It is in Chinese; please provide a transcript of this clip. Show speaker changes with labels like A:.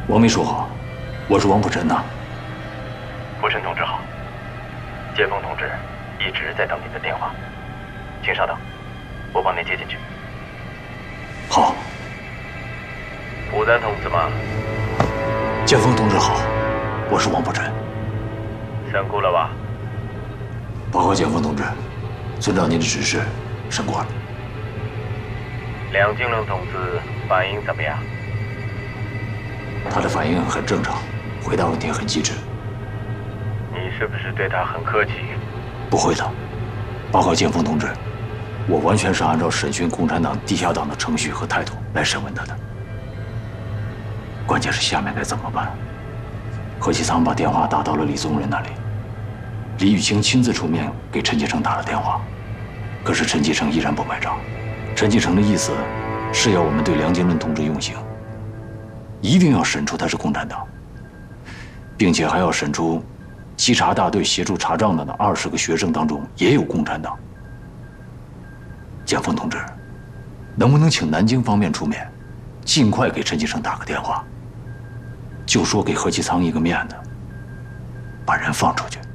A: 王秘书好，我是王普臣呐。
B: 普臣同志好，剑锋同志一直在等您的电话，请稍等，我帮您接进去。
A: 好。
B: 普丹同志吗？
A: 剑锋同志好，我是王普臣。
B: 审过了吧？
A: 报告剑锋同志，遵照您的指示，审过了。
B: 梁金龙同志反应怎么样？
A: 他的反应很正常，回答问题很机智。
B: 你是不是对他很客气？
A: 不会的，报告剑锋同志，我完全是按照审讯共产党地下党的程序和态度来审问他的。关键是下面该怎么办？何其仓把电话打到了李宗仁那里，李雨清亲自出面给陈继承打了电话，可是陈继承依然不买账。陈继承的意思是要我们对梁金伦同志用刑，一定要审出他是共产党，并且还要审出稽查大队协助查账的那20个学生当中也有共产党。剑锋同志，能不能请南京方面出面，尽快给陈继承打个电话，就说给何其仓一个面子，把人放出去。